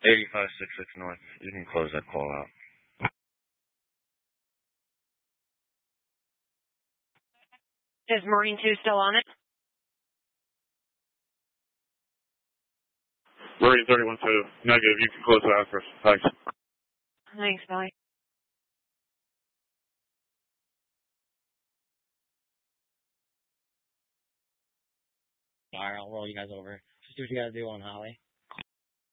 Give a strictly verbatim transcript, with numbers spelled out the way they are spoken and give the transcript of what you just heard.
eighty-five sixty-six North. You can close that call out. Is Marine two still on it? Marine thirty-one two. Negative. You can close it out first. Thanks. Thanks, bye. Alright, I'll roll you guys over. Just do what you gotta do on Holly.